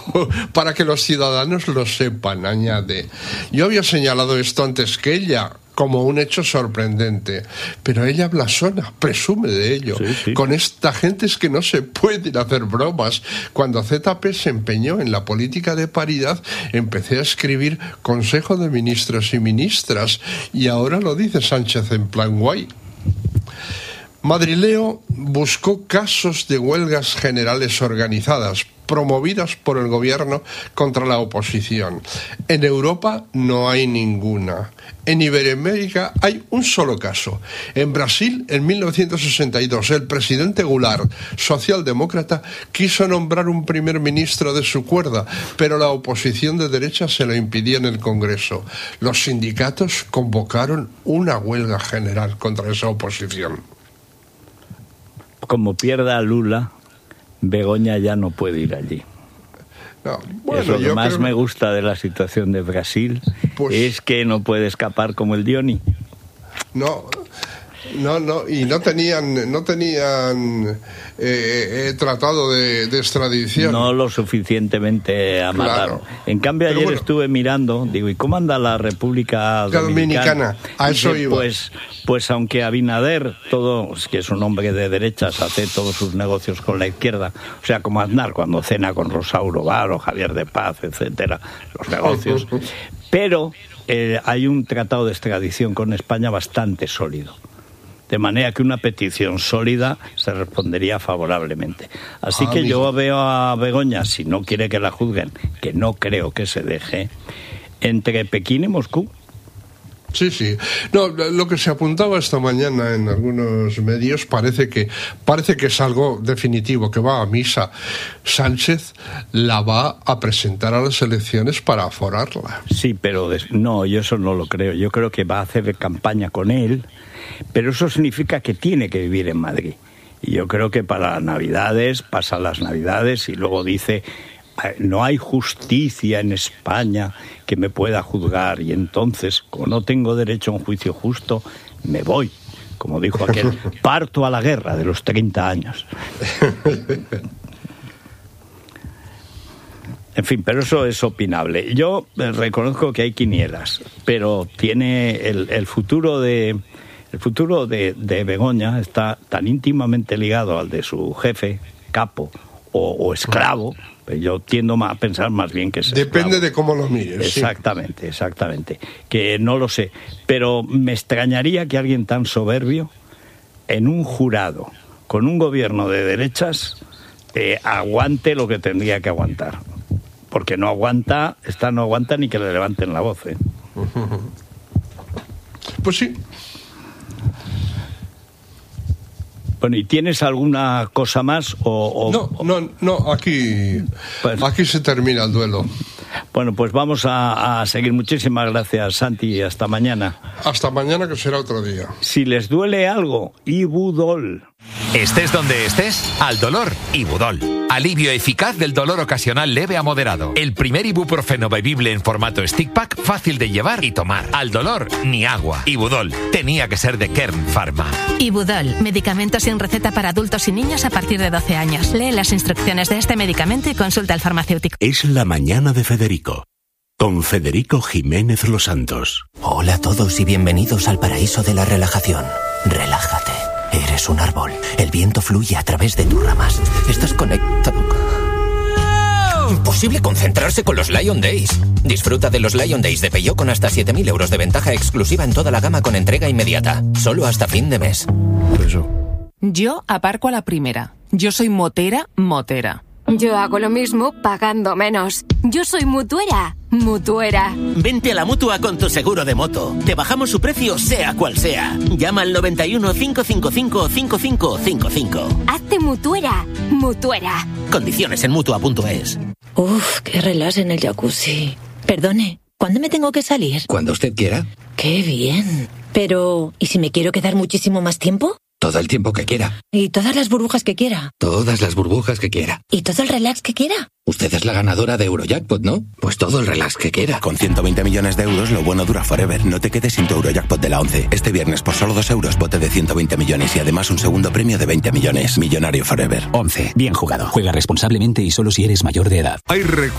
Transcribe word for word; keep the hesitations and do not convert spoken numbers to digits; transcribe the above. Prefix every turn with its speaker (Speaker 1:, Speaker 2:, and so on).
Speaker 1: para que los ciudadanos lo sepan, añade. Yo había señalado esto antes que ella, como un hecho sorprendente, pero ella blasona, presume de ello.
Speaker 2: Sí, sí.
Speaker 1: Con esta gente es que no se pueden hacer bromas. Cuando Z P se empeñó en la política de paridad, empecé a escribir Consejo de Ministros y Ministras, y ahora lo dice Sánchez en plan guay. Madrileo buscó casos de huelgas generales organizadas, promovidas por el gobierno contra la oposición. En Europa no hay ninguna. En Iberoamérica hay un solo caso. En Brasil, en mil novecientos sesenta y dos, el presidente Goulart, socialdemócrata, quiso nombrar un primer ministro de su cuerda, pero la oposición de derecha se lo impidió en el Congreso. Los sindicatos convocaron una huelga general contra esa oposición.
Speaker 2: Como pierda a Lula, Begoña ya no puede ir allí.
Speaker 1: No, bueno,
Speaker 2: es lo que
Speaker 1: yo
Speaker 2: más
Speaker 1: creo...
Speaker 2: me gusta de la situación de Brasil,
Speaker 1: pues...
Speaker 2: es que no puede escapar como el Dioni.
Speaker 1: No, no, no, y no tenían, no tenían eh, eh, tratado de, de extradición.
Speaker 2: No lo suficientemente amarrado.
Speaker 1: Claro.
Speaker 2: En cambio,
Speaker 1: Pero
Speaker 2: ayer
Speaker 1: bueno,
Speaker 2: estuve mirando, digo, ¿y cómo anda la República Dominicana?
Speaker 1: Dominicana, a eso
Speaker 2: Dice,
Speaker 1: iba.
Speaker 2: Pues, pues aunque Abinader, todo, que es un hombre de derechas, hace todos sus negocios con la izquierda, o sea, como Aznar cuando cena con Rosauro Bar o Javier de Paz, etcétera, los negocios, pero eh, hay un tratado de extradición con España bastante sólido. De manera que una petición sólida se respondería favorablemente. Así
Speaker 1: ah,
Speaker 2: que
Speaker 1: amigo.
Speaker 2: yo veo a Begoña, si no quiere que la juzguen, que no creo que se deje, entre Pekín y Moscú.
Speaker 1: Sí, sí. No, lo que se apuntaba esta mañana en algunos medios parece que parece que es algo definitivo, que va a misa. Sánchez la va a presentar a las elecciones para aforarla.
Speaker 2: Sí, pero des- no, yo eso no lo creo. Yo creo que va a hacer campaña con él, pero eso significa que tiene que vivir en Madrid. Y yo creo que para las Navidades, pasa las Navidades y luego dice... no hay justicia en España que me pueda juzgar, y entonces, como no tengo derecho a un juicio justo, me voy. Como dijo aquel, parto a la guerra de los treinta años. En fin, pero eso es opinable. Yo reconozco que hay quinielas, pero tiene el, el futuro de el futuro de, de Begoña está tan íntimamente ligado al de su jefe, capo o, o esclavo. Yo tiendo a pensar más bien que es
Speaker 1: Depende
Speaker 2: esclavo.
Speaker 1: de cómo lo mires.
Speaker 2: Exactamente, sí. exactamente. Que no lo sé. Pero me extrañaría que alguien tan soberbio, en un jurado, con un gobierno de derechas, eh, aguante lo que tendría que aguantar. Porque no aguanta, esta no aguanta ni que le levanten la voz, ¿eh?
Speaker 1: Pues sí.
Speaker 2: Bueno, ¿y tienes alguna cosa más? O, o,
Speaker 1: No, no, no, aquí,
Speaker 2: pues,
Speaker 1: aquí se termina el duelo.
Speaker 2: Bueno, pues vamos a, a seguir. Muchísimas gracias, Santi, y hasta mañana.
Speaker 1: Hasta mañana, que será otro día.
Speaker 2: Si les duele algo, Ibudol.
Speaker 3: Estés donde estés, al dolor, Ibudol. Alivio eficaz del dolor ocasional leve a moderado. El primer ibuprofeno bebible en formato stick pack, fácil de llevar y tomar. Al dolor, ni agua. Ibudol. Tenía que ser de Kern Pharma.
Speaker 4: Ibudol, medicamento sin receta para adultos y niños a partir de doce años. Lee las instrucciones de este medicamento y consulta al farmacéutico.
Speaker 5: Es la mañana de Federico, con Federico Jiménez Los Santos.
Speaker 6: Hola a todos y bienvenidos al paraíso de la relajación. Relájate. Eres un árbol. El viento fluye a través de tus ramas. Estás conectado. Imposible concentrarse con los Lion Days. Disfruta de los Lion Days de Peugeot con hasta siete mil euros de ventaja exclusiva en toda la gama con entrega inmediata. Solo hasta fin de mes.
Speaker 5: Eso.
Speaker 7: Yo aparco a la primera. Yo soy motera, motera.
Speaker 8: Yo hago lo mismo pagando menos. Yo soy mutuera, mutuera.
Speaker 9: Vente a la Mutua con tu seguro de moto. Te bajamos su precio sea cual sea. Llama al noventa y uno, cinco cinco cinco, cinco cinco cinco cinco.
Speaker 8: Hazte mutuera, mutuera.
Speaker 9: Condiciones en mutua punto es.
Speaker 10: Uf, qué relax en el jacuzzi. Perdone, ¿cuándo me tengo que salir?
Speaker 11: Cuando usted quiera.
Speaker 10: Qué bien. Pero, ¿y si me quiero quedar muchísimo más tiempo?
Speaker 11: Todo el tiempo que quiera.
Speaker 10: ¿Y todas las burbujas que quiera?
Speaker 11: Todas las burbujas que quiera.
Speaker 10: ¿Y todo el relax que quiera?
Speaker 11: Usted es la ganadora de Eurojackpot, ¿no? Pues todo el relax que quiera.
Speaker 12: Con ciento veinte millones de euros, lo bueno dura forever. No te quedes sin tu Eurojackpot de la once. Este viernes, por solo dos euros, bote de ciento veinte millones y además un segundo premio de veinte millones. Millonario forever.
Speaker 13: once. Bien jugado. Juega responsablemente y solo si eres mayor de edad.
Speaker 14: Hay